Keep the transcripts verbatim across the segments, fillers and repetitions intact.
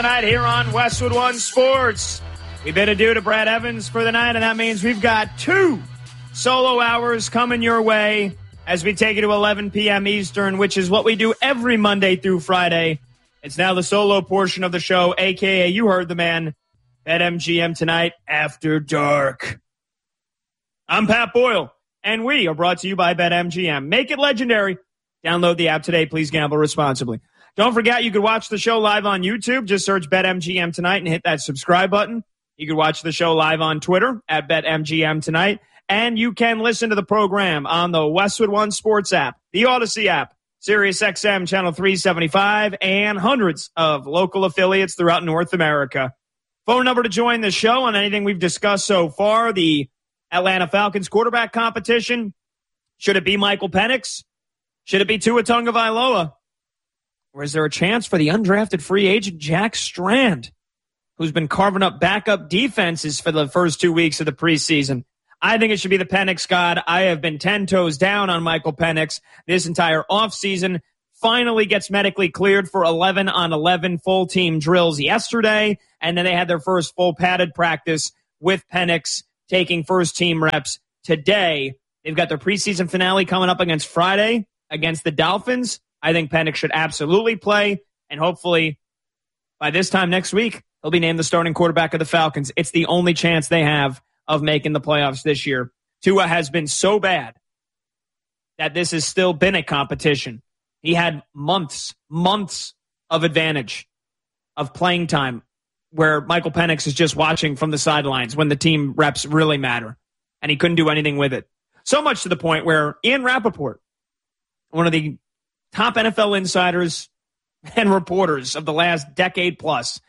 Tonight here on Westwood One Sports. We bid adieu to Brad Evans for the night, and that means we've got two solo hours coming your way as we take you to eleven p.m. Eastern, which is what we do every Monday through Friday. It's now the solo portion of the show, a k a you heard the man, BetMGM Tonight After Dark. I'm Pat Boyle, and we are brought to you by BetMGM. Make it legendary. Download the app today. Please gamble responsibly. Don't forget, you can watch the show live on YouTube. Just search BetMGM Tonight and hit that subscribe button. You can watch the show live on Twitter at BetMGM Tonight. And you can listen to the program on the Westwood One Sports app, the Odyssey app, Sirius X M Channel three seventy-five, and hundreds of local affiliates throughout North America. Phone number to join the show on anything we've discussed so far. The Atlanta Falcons quarterback competition. Should it be Michael Penix? Should it be Tua Tagovailoa? Or is there a chance for the undrafted free agent Jack Strand, who's been carving up backup defenses for the first two weeks of the preseason? I think it should be the Penix God. I have been ten toes down on Michael Penix this entire offseason. Finally gets medically cleared for eleven on eleven full team drills yesterday, and then they had their first full padded practice with Penix taking first team reps today. They've got their preseason finale coming up against Friday against the Dolphins. I think Penix should absolutely play, and hopefully by this time next week, he'll be named the starting quarterback of the Falcons. It's the only chance they have of making the playoffs this year. Tua has been so bad that this has still been a competition. He had months, months of advantage of playing time where Michael Penix is just watching from the sidelines when the team reps really matter, and he couldn't do anything with it. So much to the point where Ian Rappaport, one of the top N F L insiders and reporters of the last decade plus,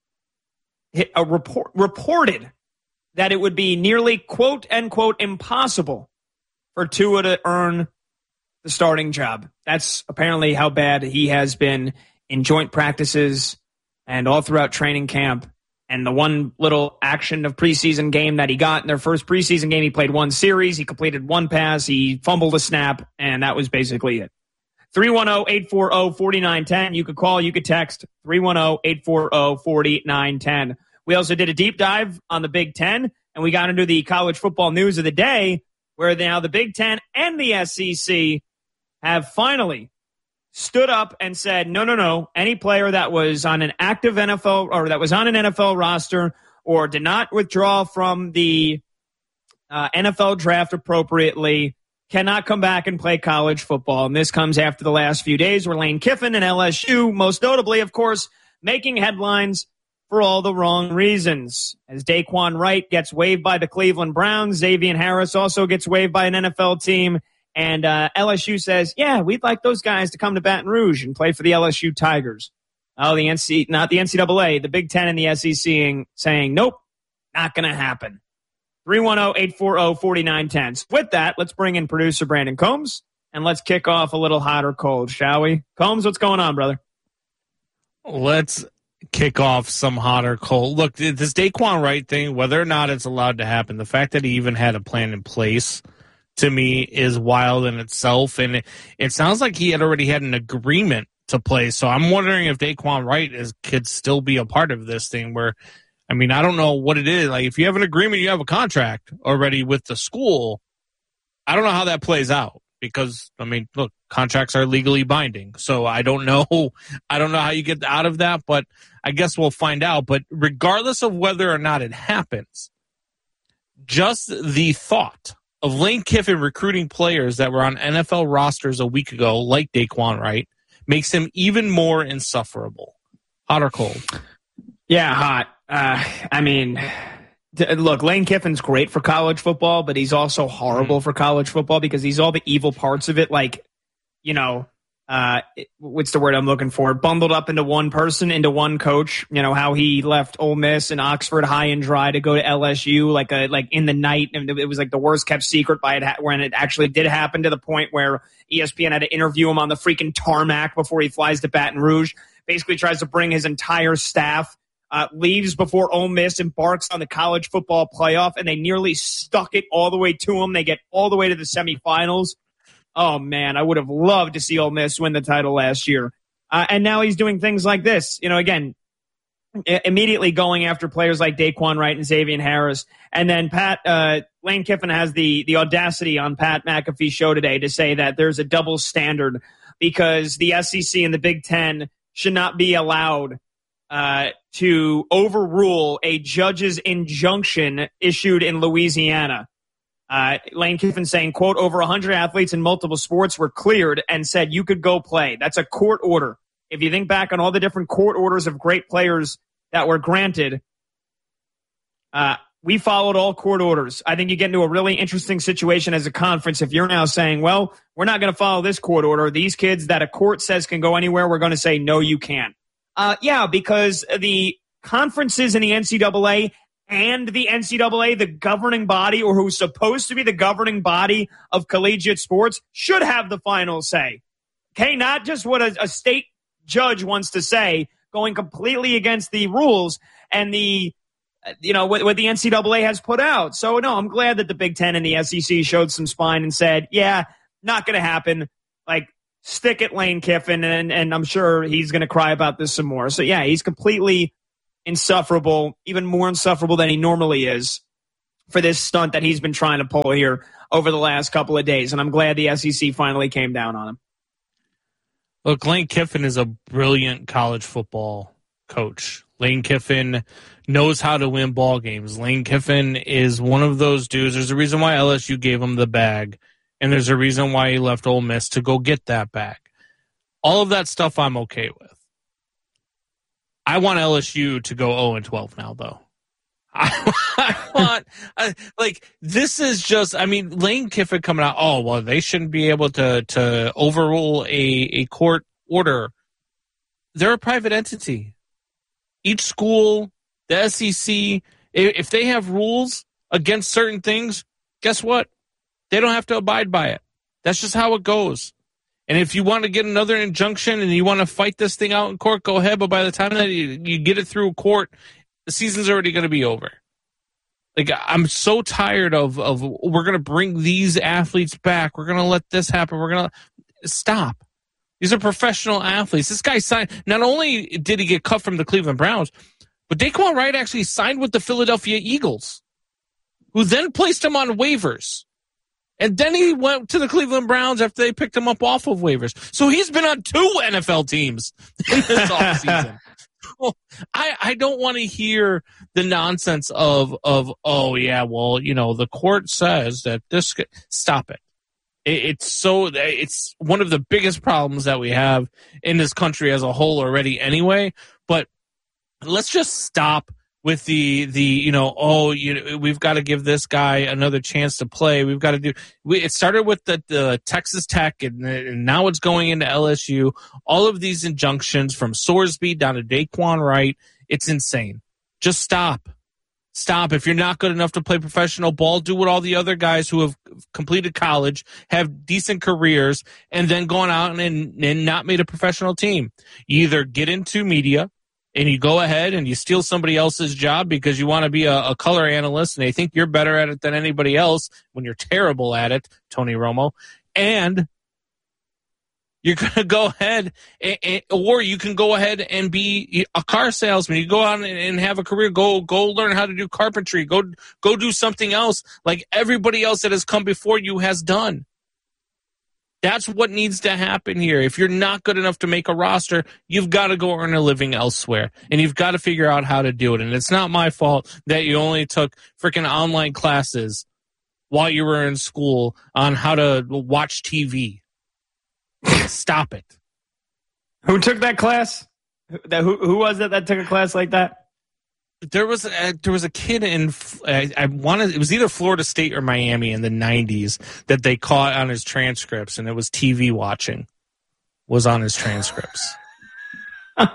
a report, reported that it would be nearly quote unquote impossible for Tua to earn the starting job. That's apparently how bad he has been in joint practices and all throughout training camp. And the one little action of preseason game that he got in their first preseason game, he played one series, he completed one pass, he fumbled a snap, and that was basically it. three one zero, eight four zero, four nine one zero. You could call, you could text three one zero, eight four zero, four nine one zero. We also did a deep dive on the Big Ten, and we got into the college football news of the day, where now the Big Ten and the S E C have finally stood up and said, no, no, no, any player that was on an active N F L or that was on an N F L roster or did not withdraw from the uh, N F L draft appropriately cannot come back and play college football. And this comes after the last few days where Lane Kiffin and L S U, most notably, of course, making headlines for all the wrong reasons. As Daquan Wright gets waived by the Cleveland Browns, Xavier Harris also gets waived by an N F L team. And uh, L S U says, yeah, we'd like those guys to come to Baton Rouge and play for the L S U Tigers. Oh, the N C, not the N C double A, the Big Ten and the S E C saying, nope, not going to happen. three one zero, eight four zero, four nine one zero. With that, let's bring in producer Brandon Combs, and let's kick off a little hot or cold, shall we? Combs, what's going on, brother? Let's kick off some hot or cold. Look, this Daquan Wright thing, whether or not it's allowed to happen, the fact that he even had a plan in place, to me, is wild in itself. And it, it sounds like he had already had an agreement to play. So I'm wondering if Daquan Wright is could still be a part of this thing where, I mean, I don't know what it is. Like, if you have an agreement, you have a contract already with the school. I don't know how that plays out because, I mean, look, contracts are legally binding. So I don't know. I don't know how you get out of that, but I guess we'll find out. But regardless of whether or not it happens, just the thought of Lane Kiffin recruiting players that were on N F L rosters a week ago, like Daquan Wright, makes him even more insufferable. Hot or cold? Yeah, hot. Uh, I mean, t- look, Lane Kiffin's great for college football, but he's also horrible mm-hmm. for college football because he's all the evil parts of it, like, you know, uh, what's the word I'm looking for? Bundled up into one person, into one coach. You know, how he left Ole Miss and Oxford high and dry to go to L S U, like a like in the night, and it was like the worst kept secret by it ha- when it actually did happen, to the point where E S P N had to interview him on the freaking tarmac before he flies to Baton Rouge. Basically, tries to bring his entire staff. Uh, leaves before Ole Miss embarks on the college football playoff, and they nearly stuck it all the way to him. They get all the way to the semifinals. Oh, man, I would have loved to see Ole Miss win the title last year. Uh, and now he's doing things like this. You know, again, immediately going after players like Daquan Wright and Xavier Harris. And then Pat uh, Lane Kiffin has the the audacity on Pat McAfee's show today to say that there's a double standard because the S E C and the Big Ten should not be allowed uh, to overrule a judge's injunction issued in Louisiana. Uh, Lane Kiffin saying, quote, over one hundred athletes in multiple sports were cleared and said you could go play. That's a court order. If you think back on all the different court orders of great players that were granted, uh, we followed all court orders. I think you get into a really interesting situation as a conference if you're now saying, well, we're not going to follow this court order. These kids that a court says can go anywhere, we're going to say, no, you can't. Uh, yeah, because the conferences in the N C double A and the N C double A, the governing body, or who's supposed to be the governing body of collegiate sports, should have the final say. Okay, not just what a, a state judge wants to say, going completely against the rules and the, you know, what, what the N C double A has put out. So, no, I'm glad that the Big Ten and the S E C showed some spine and said, yeah, not going to happen. Like, stick it, Lane Kiffin, and, and I'm sure he's going to cry about this some more. So, yeah, he's completely insufferable, even more insufferable than he normally is for this stunt that he's been trying to pull here over the last couple of days. And I'm glad the S E C finally came down on him. Look, Lane Kiffin is a brilliant college football coach. Lane Kiffin knows how to win ball games. Lane Kiffin is one of those dudes. There's a reason why L S U gave him the bag, and there's a reason why he left Ole Miss to go get that bag. All of that stuff I'm okay with. I want L S U to go oh and twelve now, though. I, I want, I, like, this is just, I mean, Lane Kiffin coming out, oh, well, they shouldn't be able to, to overrule a, a court order. They're a private entity. Each school, the S E C, if they have rules against certain things, guess what? They don't have to abide by it. That's just how it goes. And if you want to get another injunction and you want to fight this thing out in court, go ahead. But by the time that you, you get it through court, the season's already going to be over. Like, I'm so tired of, of we're going to bring these athletes back. We're going to let this happen. We're going to stop. These are professional athletes. This guy signed. Not only did he get cut from the Cleveland Browns, but Daquan Wright actually signed with the Philadelphia Eagles, who then placed him on waivers. And then he went to the Cleveland Browns after they picked him up off of waivers. So he's been on two N F L teams in this offseason. Well, I, I don't want to hear the nonsense of, of, oh, yeah, well, you know, the court says that this – stop it. it. It's so – it's one of the biggest problems that we have in this country as a whole already anyway. But let's just stop with the, the you know, oh, you know, we've got to give this guy another chance to play. We've got to do we, – it started with the, the Texas Tech, and, and now it's going into L S U. All of these injunctions from Sorsby down to Daquan Wright, it's insane. Just stop. Stop. If you're not good enough to play professional ball, do what all the other guys who have completed college, have decent careers, and then gone out and, and not made a professional team. You either get into media, and you go ahead and you steal somebody else's job because you want to be a, a color analyst and they think you're better at it than anybody else when you're terrible at it, Tony Romo. And you're going to go ahead and, and, or you can go ahead and be a car salesman. You go out and, and have a career. Go go learn how to do carpentry. Go go do something else like everybody else that has come before you has done. That's what needs to happen here. If you're not good enough to make a roster, you've got to go earn a living elsewhere. And you've got to figure out how to do it. And it's not my fault that you only took freaking online classes while you were in school on how to watch T V. Stop it. Who took that class? Who, who was it that took a class like that? There was a, there was a kid in I, I wanted it was either Florida State or Miami in the nineties that they caught on his transcripts, and it was T V watching was on his transcripts. Oh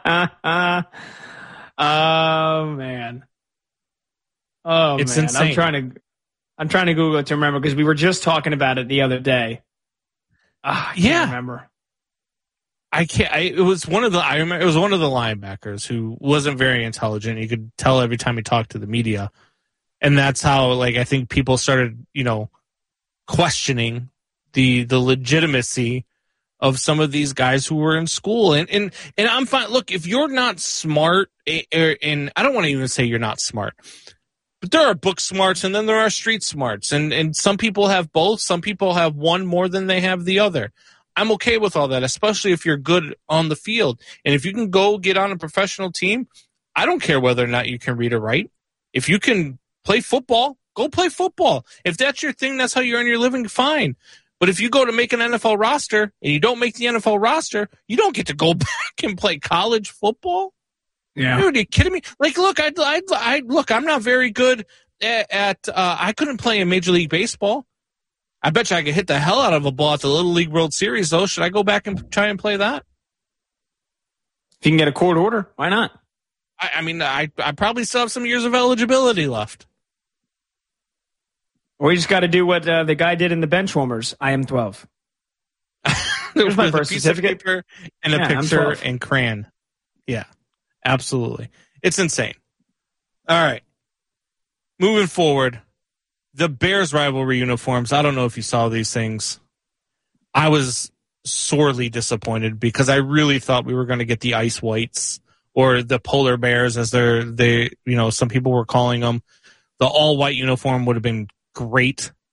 man, oh it's man, insane. I'm trying to I'm trying to Google it to remember because we were just talking about it the other day. Uh, I can't yeah, remember. I can't. I, it was one of the. I remember it was one of the linebackers who wasn't very intelligent. You could tell every time he talked to the media, and that's how, like, I think people started, you know, questioning the the legitimacy of some of these guys who were in school. And and, and I'm fine. Look, if you're not smart, and I don't want to even say you're not smart, but there are book smarts and then there are street smarts. And, and some people have both. Some people have one more than they have the other. I'm okay with all that, especially if you're good on the field. And if you can go get on a professional team, I don't care whether or not you can read or write. If you can play football, go play football. If that's your thing, that's how you earn your living, fine. But if you go to make an N F L roster and you don't make the N F L roster, you don't get to go back and play college football. Yeah. Dude, are you kidding me? Like, look, I, I, I look, I'm not very good at, at uh, I couldn't play in Major League Baseball. I bet you I could hit the hell out of a ball at the Little League World Series, though. Should I go back and try and play that? If you can get a court order, why not? I, I mean, I, I probably still have some years of eligibility left. Or you just got to do what uh, the guy did in the Benchwarmers. I am twelve. There's my my birth piece certificate. of paper and a Yeah, I'm picture twelve. and crayon. Yeah, absolutely. It's insane. All right. Moving forward, the Bears rivalry uniforms. I don't know if you saw these things. I was sorely disappointed because I really thought we were going to get the ice whites or the polar bears, as they're they you know some people were calling them. The all white uniform would have been great.